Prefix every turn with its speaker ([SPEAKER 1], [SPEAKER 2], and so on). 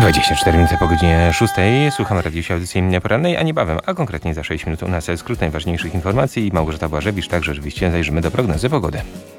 [SPEAKER 1] 24 minuty po godzinie 6. Słucham radiowej audycji porannej, a niebawem, a konkretnie za 6 minut u nas skrót najważniejszych informacji i Małgorzata Błażewicz, także oczywiście zajrzymy do prognozy pogody.